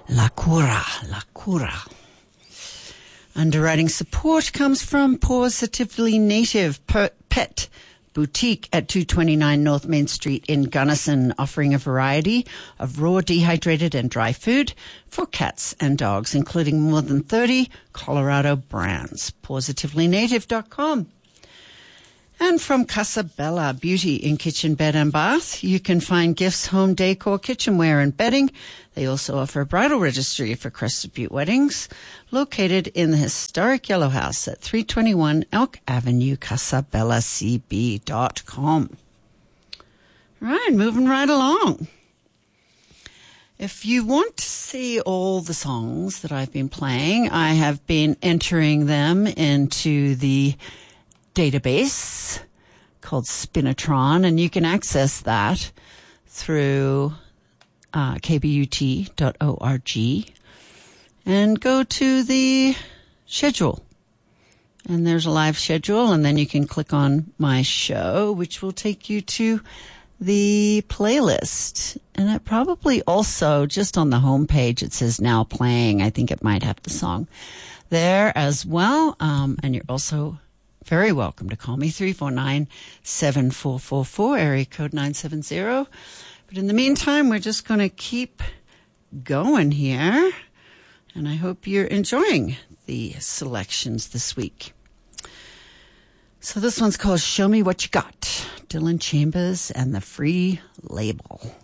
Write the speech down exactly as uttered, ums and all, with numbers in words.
La Cura, La Cura. Underwriting support comes from Positively Native Pet Boutique at two twenty-nine North Main Street in Gunnison, offering a variety of raw, dehydrated, and dry food for cats and dogs, including more than thirty Colorado brands. positively native dot com. And from Casa Bella Beauty in Kitchen, Bed and Bath, you can find gifts, home decor, kitchenware, and bedding. They also offer a bridal registry for Crested Butte weddings, located in the historic Yellow House at three twenty-one Elk Avenue, casa bella c b dot com. Right, moving right along. If you want to see all the songs that I've been playing, I have been entering them into the database called Spinatron, and you can access that through uh, k b u t dot org and go to the schedule. And there's a live schedule, and then you can click on my show, which will take you to the playlist. And it probably also, just on the homepage, it says now playing. I think it might have the song there as well. Um, and you're also very welcome to call me, three four nine, seven four four four, area code nine seven zero. But in the meantime, we're just going to keep going here, and I hope you're enjoying the selections this week. So this one's called Show Me What You Got, Dylan Chambers and the Free Label.